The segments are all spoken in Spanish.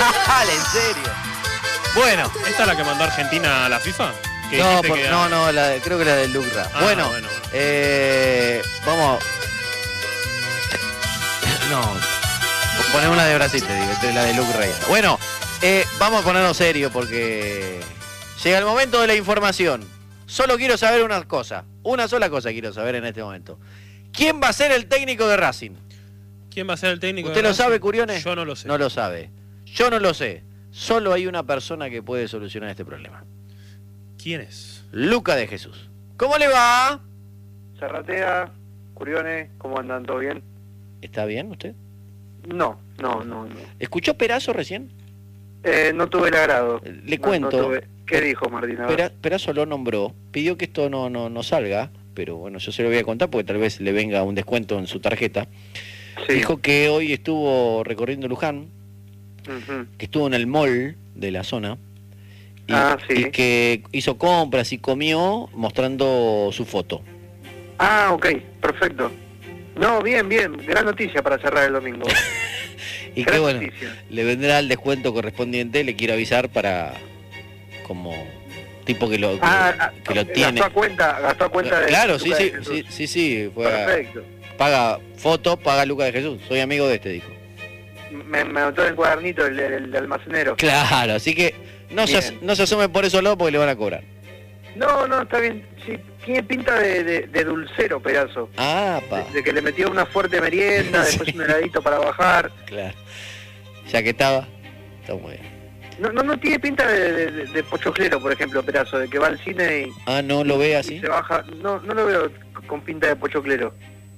Dale, en serio. Bueno. ¿Esta es la que mandó Argentina a la FIFA? No, creo que la del Lucra. Bueno. Vamos. No. Poné una de Brasil, te digo, la de Lucra. Bueno, vamos a ponernos serio porque llega el momento de la información. Solo quiero saber una cosa. Una sola cosa quiero saber en este momento. ¿Quién va a ser el técnico de Racing? ¿Quién va a ser el técnico? ¿Usted lo sabe, Curiones? Yo no lo sé. No lo sabe. Yo no lo sé. Solo hay una persona que puede solucionar este problema. ¿Quién es? Luca de Jesús. ¿Cómo le va? Serratea, Curiones, ¿cómo andan? ¿Todo bien? ¿Está bien usted? No. ¿Escuchó Perazo recién? No tuve el agrado. Le cuento. ¿Qué dijo Martín? Perazo lo nombró, pidió que esto no salga, pero bueno, yo se lo voy a contar porque tal vez le venga un descuento en su tarjeta. Sí. Dijo que hoy estuvo recorriendo Luján, que estuvo en el mall de la zona, y que hizo compras y comió mostrando su foto. Ah, ok, perfecto. No, bien, gran noticia para cerrar el domingo. Y que bueno, le vendrá el descuento correspondiente, le quiero avisar para como tipo que lo tiene. Gastó a cuenta de claro, Luca sí, fue perfecto. Paga foto, paga Luca de Jesús, soy amigo de este, dijo. Me anotó en el cuadernito el almacenero. Claro, así que no se asome por eso luego porque le van a cobrar. No, está bien. Sí, tiene pinta de dulcero, Perazo. De que le metió una fuerte merienda, después un heladito para bajar. Claro. Ya que está muy bien. No tiene pinta de pochoclero, por ejemplo, Perazo, de que va al cine y... ¿no lo ve así? Se baja. No lo veo con pinta de pochoclero.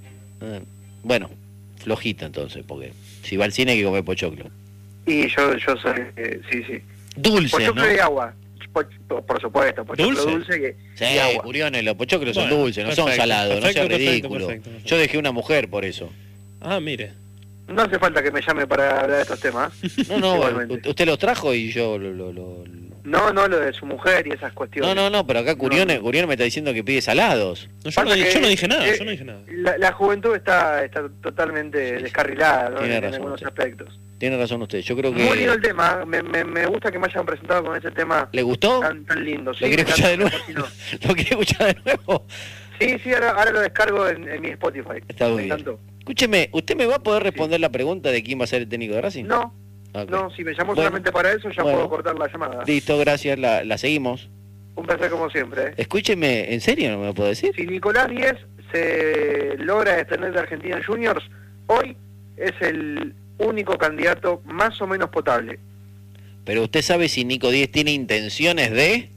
Bueno, flojito entonces, porque si va al cine hay que comer pochoclo. Y yo soy... sí. Dulce, pochoclo, ¿no? Y agua. Por supuesto, pochoclo dulce y agua. Curiones, los pochoclos son dulces, no son salados, no sea ridículo. Perfecto. Yo dejé una mujer por eso. Mire. No hace falta que me llame para hablar de estos temas. No, usted los trajo y yo No, lo de su mujer y esas cuestiones. No, pero acá Curiones me está diciendo que pide salados. Yo no dije nada, La juventud está totalmente descarrilada, ¿no? En algunos aspectos. Tiene razón usted, yo creo que... Muy lindo el tema, me gusta que me hayan presentado con ese tema. ¿Le gustó? Tan lindo. ¿Lo quiere escuchar de nuevo? ¿Lo quiere escuchar de nuevo? Sí, ahora lo descargo en mi Spotify. Está muy bien. Escúcheme, ¿usted me va a poder responder la pregunta de quién va a ser el técnico de Racing? No, si me llamó solamente para eso ya puedo cortar la llamada. Listo, gracias, la seguimos. Un placer como siempre. Escúcheme, ¿en serio no me lo puedo decir? Si Nicolás Díez se logra extender de Argentina Juniors, hoy es el único candidato más o menos potable. Pero usted sabe si Nico Díez tiene intenciones de...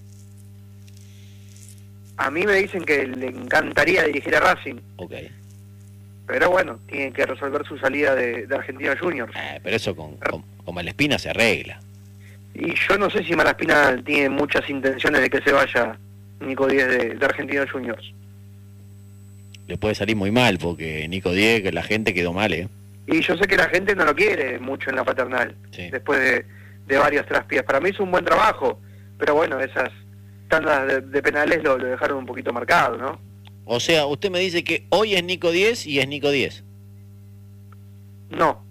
A mí me dicen que le encantaría dirigir a Racing. Ok. Pero bueno, tiene que resolver su salida de Argentina Juniors. Pero eso con Malespina se arregla. Y yo no sé si Malaspina tiene muchas intenciones de que se vaya Nico Díez de Argentina Juniors. Le puede salir muy mal porque Nico Díez, que la gente quedó mal, Y yo sé que la gente no lo quiere mucho en la paternal, después de varios traspiés. Para mí es un buen trabajo, pero bueno, esas tandas de penales lo dejaron un poquito marcado, ¿no? O sea, usted me dice que hoy es Nico Díez y es Nico Díez. No.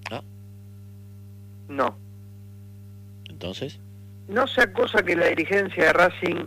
No. Entonces. No sea cosa que la dirigencia de Racing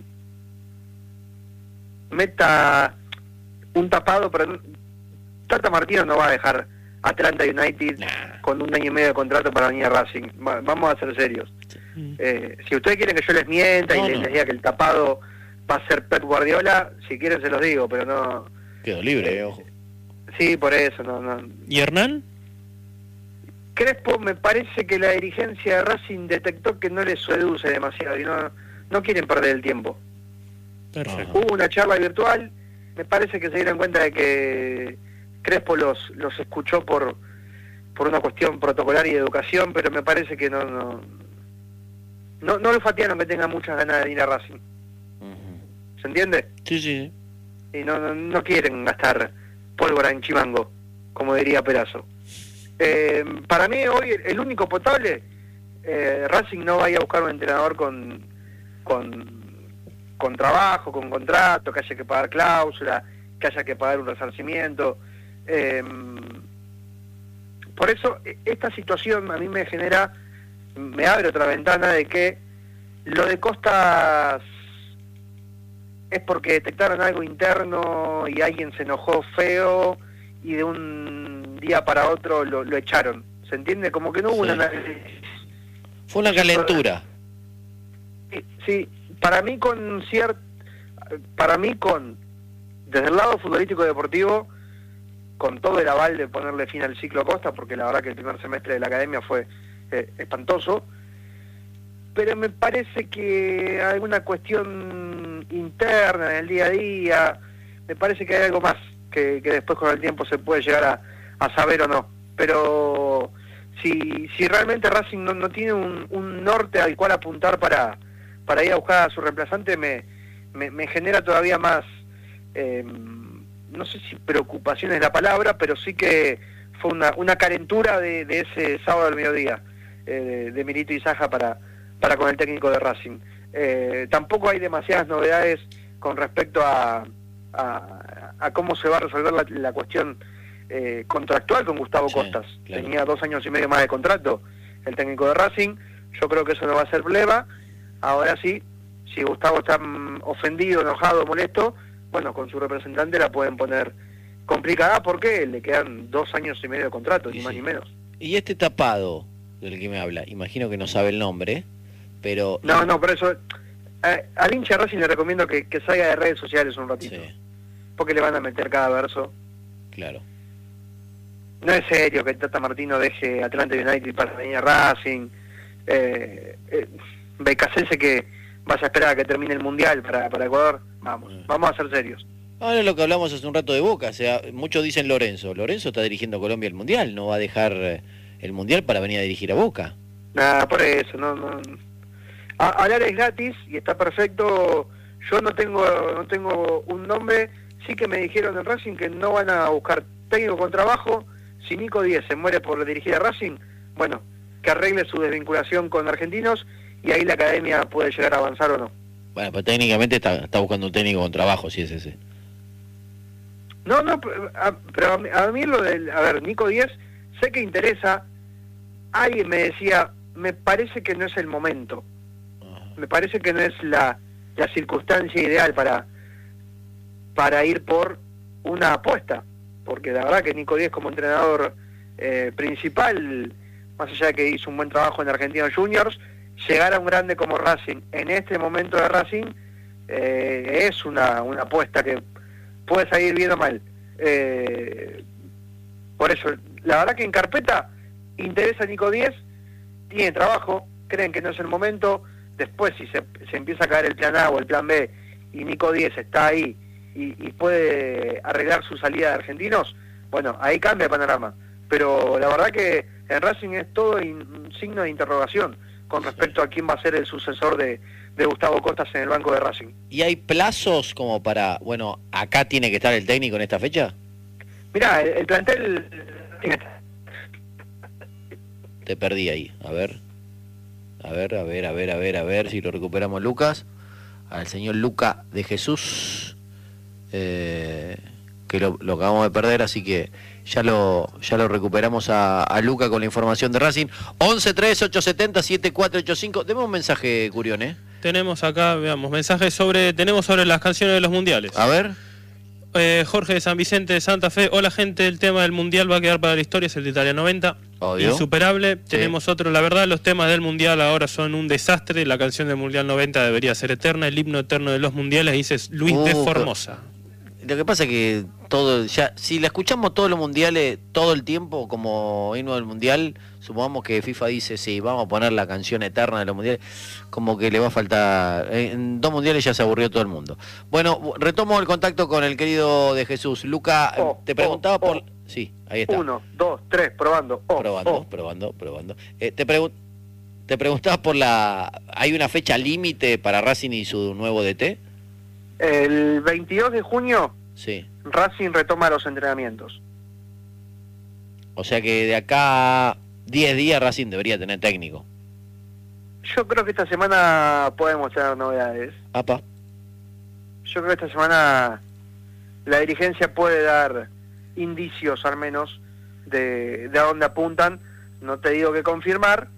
meta un tapado, pero Tata Martino no va a dejar Atlanta United con 1 año y medio de contrato para venir a Racing. Vamos a ser serios. Si ustedes quieren que yo les mienta y les diga que el tapado va a ser Pep Guardiola, si quieren se los digo, pero no... Quedó libre, ojo. Sí, por eso, no. ¿Y Hernán? Crespo, me parece que la dirigencia de Racing detectó que no les seduce demasiado y no quieren perder el tiempo. Perfecto. Hubo una charla virtual, me parece que se dieron cuenta de que Crespo los escuchó por una cuestión protocolar y de educación, pero me parece que no lo fatiaron que tengan muchas ganas de ir a Racing. ¿Se entiende? Sí. Y no quieren gastar pólvora en chimango, como diría Perazo. Para mí hoy el único potable, Racing no vaya a buscar un entrenador con trabajo, con contrato, que haya que pagar cláusula, que haya que pagar un resarcimiento. Por eso esta situación a mí me genera me abre otra ventana de que lo de Costas es porque detectaron algo interno y alguien se enojó feo y de un día para otro lo echaron. ¿Se entiende? Como que no hubo un análisis. Fue una calentura. Sí, para mí desde el lado futbolístico deportivo, con todo el aval de ponerle fin al ciclo Costa, porque la verdad que el primer semestre de la academia fue espantoso, pero me parece que hay alguna cuestión interna en el día a día, me parece que hay algo más que después con el tiempo se puede llegar a saber o no, pero si realmente Racing no tiene un norte al cual apuntar para ir a buscar a su reemplazante, me genera todavía más, no sé si preocupación es la palabra, pero sí que fue una calentura de ese sábado al mediodía, de Milito y Saja para con el técnico de Racing. Tampoco hay demasiadas novedades con respecto a cómo se va a resolver la cuestión contractual con Gustavo Costas. Claro. Tenía 2 años y medio más de contrato el técnico de Racing. Yo creo que eso no va a ser problema. Ahora sí, si Gustavo está ofendido, enojado, molesto, bueno, con su representante la pueden poner complicada porque le quedan 2 años y medio de contrato, ni más ni menos. Y este tapado del que me habla, imagino que no sabe el nombre, pero... No, por eso al hincha Racing le recomiendo que salga de redes sociales un ratito, porque le van a meter cada verso. Claro. No es serio que Tata Martino deje Atlanta United para venir a Racing. Becasese que vas a esperar a que termine el Mundial para Ecuador. Vamos a ser serios. Ahora lo que hablamos hace un rato de Boca, o sea, muchos dicen Lorenzo está dirigiendo a Colombia el Mundial, no va a dejar el Mundial para venir a dirigir a Boca. Nada, por eso, no. Hablar es gratis y está perfecto. Yo no tengo un nombre, sí que me dijeron en Racing que no van a buscar técnico con trabajo. Si Nico Díez se muere por dirigir a Racing, bueno, que arregle su desvinculación con Argentinos y ahí la academia puede llegar a avanzar o no. Bueno, pero técnicamente está buscando un técnico con trabajo, si es ese. No, pero a mí lo del... A ver, Nico Díez, sé que interesa. Alguien me decía, me parece que no es el momento. Me parece que no es la circunstancia ideal para ir por una apuesta. Porque la verdad que Nico Díez como entrenador principal, más allá de que hizo un buen trabajo en Argentinos Juniors, llegar a un grande como Racing en este momento de Racing es una apuesta que puede salir bien o mal. Por eso, la verdad que en carpeta interesa a Nico Díez, tiene trabajo, creen que no es el momento. Después si se empieza a caer el plan A o el plan B y Nico Díez está ahí y puede arreglar su salida de Argentinos, bueno, ahí cambia el panorama. Pero la verdad que en Racing es todo un signo de interrogación con respecto a quién va a ser el sucesor de Gustavo Costas en el banco de Racing. ¿Y hay plazos como para, bueno, acá tiene que estar el técnico en esta fecha? Mirá, el plantel... Te perdí ahí, a ver si lo recuperamos, Lucas, al señor Luca de Jesús, que lo acabamos de perder, así que ya lo recuperamos a Luca con la información de Racing. 11-3-870-7485. Deme un mensaje, Curión, Tenemos acá, veamos, mensajes tenemos sobre las canciones de los mundiales. A ver. Jorge de San Vicente de Santa Fe. Hola gente, el tema del mundial va a quedar para la historia, es el de Italia 90. Obvio. Insuperable. Sí. Tenemos otro, la verdad los temas del mundial ahora son un desastre, la canción del mundial 90 debería ser eterna, el himno eterno de los mundiales, dice Luis de Formosa. Lo que pasa es que si la escuchamos todos los mundiales todo el tiempo como himno del mundial, supongamos que FIFA dice sí, vamos a poner la canción eterna de los mundiales, como que le va a faltar. En 2 mundiales ya se aburrió todo el mundo. Bueno, retomo el contacto con el querido de Jesús. Luca, te preguntaba por... Sí, ahí está. 1, 2, 3, probando. Probando. Te preguntaba por ¿hay una fecha límite para Racing y su nuevo DT? El 22 de junio, sí. Racing retoma los entrenamientos. O sea que de acá a 10 días Racing debería tener técnico. Yo creo que esta semana podemos tener novedades. Apa. Yo creo que esta semana la dirigencia puede dar indicios al menos de a dónde apuntan. No te digo que confirmar,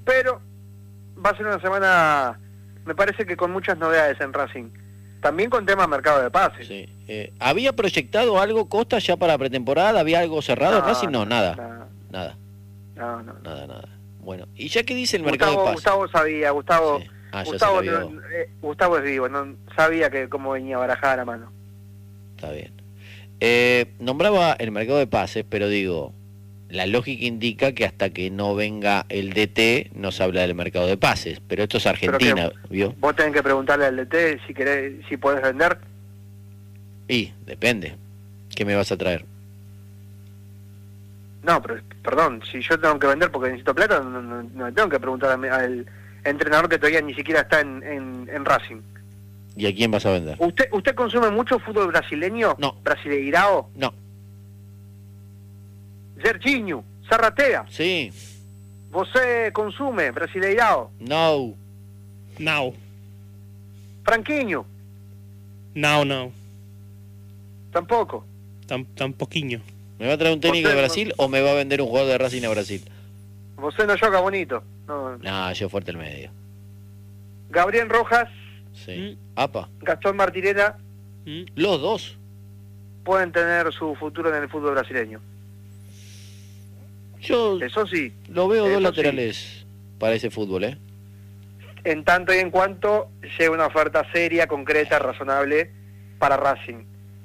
pero va a ser una semana, me parece que con muchas novedades en Racing. También con tema mercado de pases. Sí. ¿Había proyectado algo Costa ya para pretemporada? ¿Había algo cerrado en Racing? No, nada. Nada. No. Nada. Bueno, y ya que dice el mercado de pases. Gustavo sabía, Gustavo. Sí. Gustavo es vivo, no sabía que cómo venía barajada la mano. Está bien. Nombraba el mercado de pases, pero digo, la lógica indica que hasta que no venga el DT no se habla del mercado de pases, pero esto es Argentina, ¿vio? Vos tenés que preguntarle al DT si podés vender. Y depende. ¿Qué me vas a traer? No, pero perdón, si yo tengo que vender porque necesito plata, no tengo que preguntar al entrenador que todavía ni siquiera está en Racing. ¿Y a quién vas a vender? ¿Usted consume mucho fútbol brasileño? No. ¿Brasileirao? No. Serginho, Zarratea. Sí. ¿Você consume brasileirao? No. No. Franquinho. No. Tampoco. Tan poquinho. ¿Me va a traer un técnico de Brasil o me va a vender un jugador de Racing a Brasil? Você no juega bonito. No, yo fuerte el medio. Gabriel Rojas. Sí. Apa. Gastón Martirena. Los dos pueden tener su futuro en el fútbol brasileño. Eso sí. Lo veo dos laterales para ese fútbol, En tanto y en cuanto llegue una oferta seria, concreta, razonable para Racing.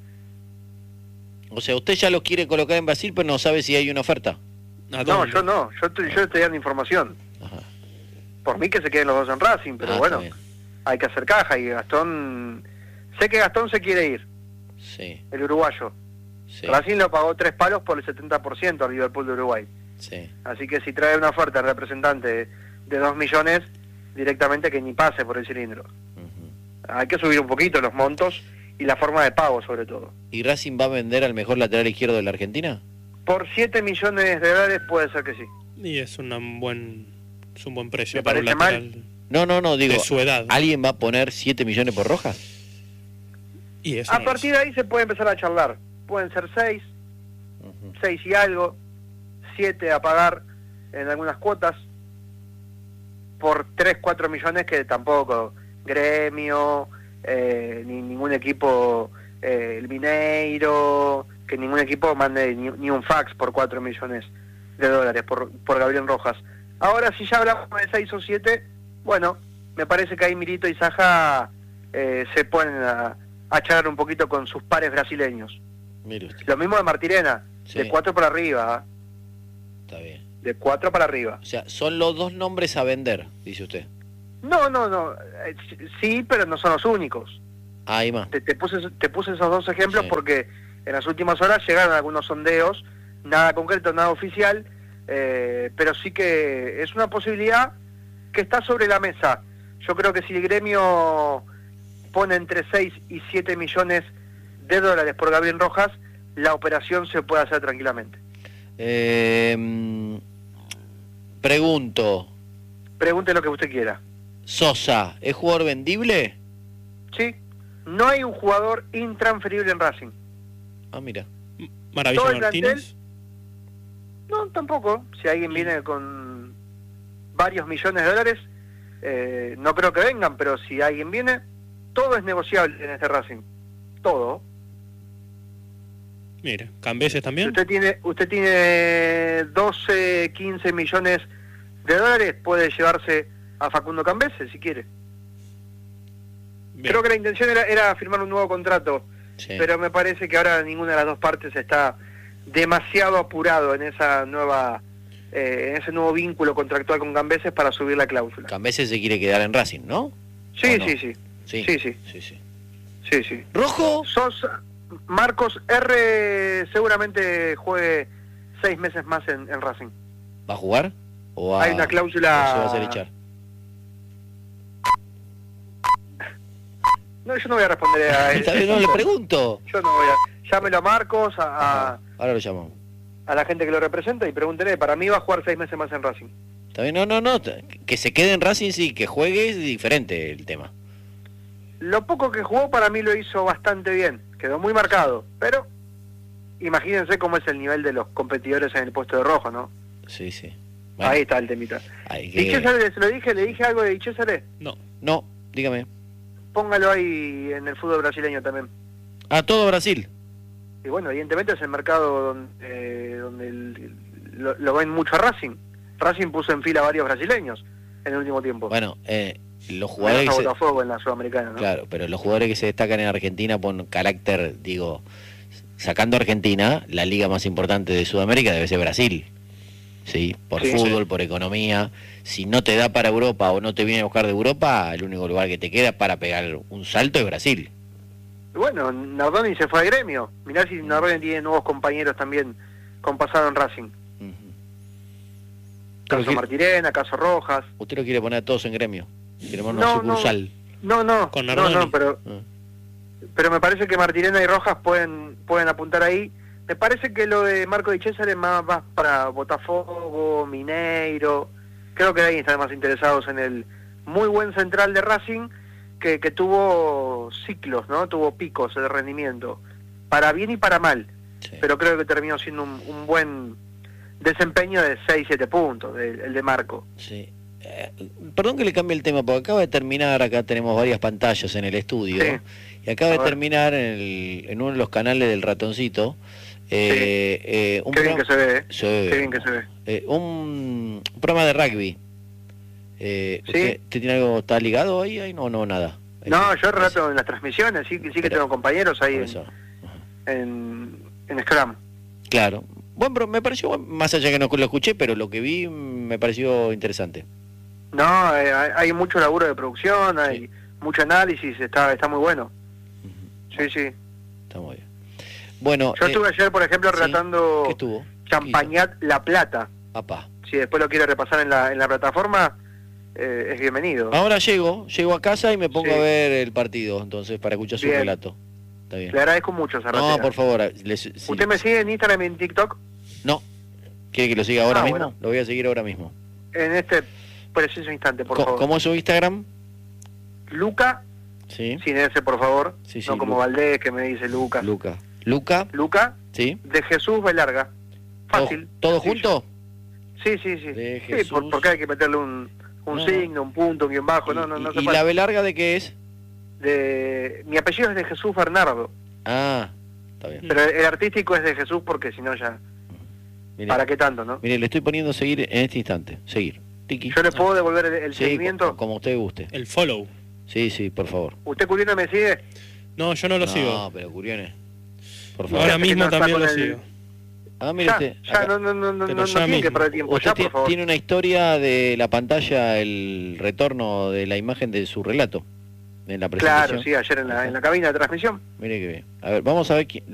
O sea, usted ya lo quiere colocar en Brasil, pero no sabe si hay una oferta. No, yo no. Yo estoy dando información. Ajá. Por mí que se queden los dos en Racing, pero bueno, hay que hacer caja y Gastón... Sé que Gastón se quiere ir. Sí. El uruguayo. Sí. Racing lo pagó 3 palos por el 70% al Liverpool de Uruguay. Sí. Así que si trae una oferta al representante de 2 millones, directamente que ni pase por el cilindro. Hay que subir un poquito los montos y la forma de pago sobre todo. ¿Y Racing va a vender al mejor lateral izquierdo de la Argentina? Por 7 millones de dólares puede ser que sí. Y es un buen precio. ¿Me parece mal? No, digo, de su edad. ¿Alguien va a poner 7 millones por Rojas? Y eso a partir de ahí se puede empezar a charlar. Pueden ser 6, 6 y algo, 7 a pagar en algunas cuotas, por 3, 4 millones que tampoco Gremio, ni ningún equipo, el Mineiro, que ningún equipo mande ni un fax por 4 millones de dólares por Gabriel Rojas. Ahora, si ya hablamos de 6 o 7, bueno, me parece que ahí Milito y Saja se ponen a charlar un poquito con sus pares brasileños. Mire usted. Lo mismo de Martirena, sí. De 4 para arriba. Está bien. De 4 para arriba. O sea, son los dos nombres a vender, dice usted. No. Sí, pero no son los únicos. Ahí más. Te puse esos dos ejemplos porque en las últimas horas llegaron algunos sondeos, nada concreto, nada oficial, pero sí que es una posibilidad que está sobre la mesa. Yo creo que si el Gremio pone entre 6 y 7 millones de dólares por Gabriel Rojas, la operación se puede hacer tranquilamente. Pregunte lo que usted quiera. Sosa, ¿es jugador vendible? Sí. No hay un jugador intransferible en Racing. Ah, mira. Maravilla Martínez. No, tampoco. Si alguien viene con varios millones de dólares, no creo que vengan, pero si alguien viene, todo es negociable en este Racing. Todo. Mira, ¿Cambeses también? Usted tiene 12, 15 millones de dólares, puede llevarse a Facundo Cambeses si quiere. Bien. Creo que la intención era firmar un nuevo contrato, pero me parece que ahora ninguna de las dos partes está demasiado apurado en esa nueva en ese nuevo vínculo contractual con Cambeses para subir la cláusula. Cambeses se quiere quedar en Racing, ¿no? Sí, no? Sí. ¿Rojo? Sosa, Marcos R seguramente juegue 6 meses más en Racing. ¿Va a jugar? Hay una cláusula... ¿O se va a hacer echar? No, yo no voy a responder a él. No le pregunto. Yo no voy a... Llámelo a Marcos, ahora lo llamamos. A la gente que lo representa y pregúntele. Para mí va a jugar 6 meses más en Racing. Está bien, no. Que se quede en Racing, sí. Que juegue es diferente el tema. Lo poco que jugó para mí lo hizo bastante bien. Quedó muy marcado. Pero imagínense cómo es el nivel de los competidores en el puesto de rojo, ¿no? Sí. Bueno, ahí está el temita. hay ¿Y César, le dije algo de César? No, dígame. Póngalo ahí en el fútbol brasileño también. Todo Brasil. Y bueno, evidentemente es el mercado donde lo ven mucho a Racing. Racing puso en fila a varios brasileños en el último tiempo. Bueno, los jugadores que Botafogo en la Sudamericana, ¿no? Claro, pero los jugadores que se destacan en Argentina por carácter, digo, sacando Argentina, la liga más importante de Sudamérica debe ser Brasil. Sí, por fútbol, por economía. Si no te da para Europa o no te viene a buscar de Europa, el único lugar que te queda para pegar un salto es Brasil. Bueno, Nardoni se fue al Gremio. Mirá si Nardoni tiene nuevos compañeros también con pasado en Racing. Caso Martirena, caso Rojas. ¿Usted lo quiere poner a todos en Gremio? Quiere poner una sucursal. No, pero me parece que Martirena y Rojas pueden apuntar ahí. Me parece que lo de Marco Di César es más para Botafogo, Mineiro. Creo que ahí están más interesados en el muy buen central de Racing que tuvo ciclos, ¿no? Tuvo picos de rendimiento, para bien y para mal. Sí. Pero creo que terminó siendo un buen desempeño de 6-7 puntos, el de Marco. Sí. Perdón que le cambie el tema, porque acaba de terminar, acá tenemos varias pantallas en el estudio, sí. Y acaba de terminar en uno de los canales del Ratoncito. Qué bien que se ve, ¿eh? Sí. Qué bien que se ve. Un programa de rugby. ¿Sí? ¿Usted tiene algo, está ligado ahí? No, nada. No, yo relato en las transmisiones, sí que tengo compañeros ahí en Scrum. Claro. Bueno, pero me pareció, más allá que no lo escuché, pero lo que vi me pareció interesante. No, hay mucho laburo de producción, hay mucho análisis, está muy bueno. Sí. Está muy bien. Bueno, yo estuve ayer, por ejemplo, relatando Champagnat La Plata. Apá. Si después lo quiere repasar en la plataforma, es bienvenido. Ahora llego a casa y me pongo a ver el partido, entonces, para escuchar su relato. Está bien. Le agradezco mucho, Zarratera. No, por favor. ¿Usted me sigue en Instagram y en TikTok? No. ¿Quiere que lo siga ahora mismo? Bueno. Lo voy a seguir ahora mismo. En este preciso instante, por favor. ¿Cómo es su Instagram? Luca, sin ese, por favor. Sí, no como Valdés, que me dice Lucas. Luca, sí. De Jesús Velarga. Fácil. ¿Todo junto? Sí. De Jesús. Sí, porque hay que meterle un signo, un punto, un guión bajo. No ¿Y la Velarga de qué es? Mi apellido es de Jesús Bernardo. Ah, está bien. Pero el artístico es de Jesús porque si no ya... Mire, ¿para qué tanto, no? Mire, le estoy poniendo seguir en este instante. Seguir. Tiki. ¿Yo le puedo devolver el seguimiento? Como usted guste. El follow. Sí, por favor. ¿Usted, Curione, me sigue? No, yo no lo sigo. No, pero Curione, por favor. Ahora mismo también lo sigo. Mire usted. Ya, no tiene que perder tiempo. Usted por favor. tiene una historia de la pantalla, el retorno de la imagen de su relato en la presentación. Claro, sí, ayer en la cabina de transmisión. Mire que bien. A ver, vamos a ver quién...